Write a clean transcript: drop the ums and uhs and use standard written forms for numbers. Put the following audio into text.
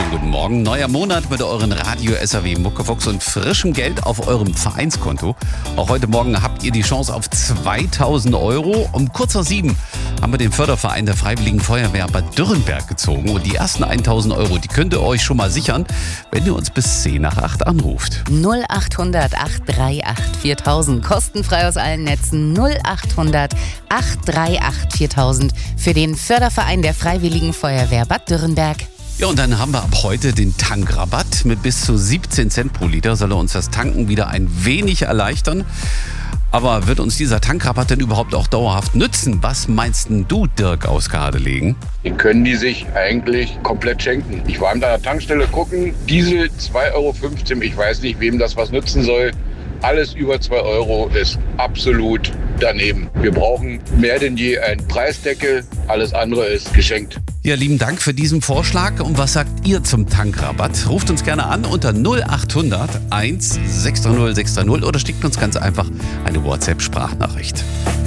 schönen guten Morgen. Neuer Monat mit euren Radio SAW Muckefuchs und frischem Geld auf eurem Vereinskonto. Auch heute Morgen habt ihr die Chance auf 2000 Euro. Um kurz vor 7 haben wir den Förderverein der Freiwilligen Feuerwehr Bad Dürrenberg gezogen. Und die ersten 1000 Euro, die könnt ihr euch schon mal sichern, wenn ihr uns bis 10 nach 8 anruft. 0800 838 4000. Kostenfrei aus allen Netzen. 0800 838 4000 für den Förderverein der Freiwilligen Feuerwehr Bad Dürrenberg. Ja, und dann haben wir ab heute den Tankrabatt. Mit bis zu 17 Cent pro Liter soll er uns das Tanken wieder ein wenig erleichtern. Aber wird uns dieser Tankrabatt denn überhaupt auch dauerhaft nützen? Was meinst denn du, Dirk aus Gardelegen? Den können die sich eigentlich komplett schenken. Ich war an der Tankstelle gucken, Diesel 2,15 Euro. Ich weiß nicht, wem das was nützen soll. Alles über 2 Euro ist absolut daneben. Wir brauchen mehr denn je einen Preisdeckel. Alles andere ist geschenkt. Ja, lieben Dank für diesen Vorschlag. Und was sagt ihr zum Tankrabatt? Ruft uns gerne an unter 0800 1 630 630 oder schickt uns ganz einfach eine WhatsApp-Sprachnachricht.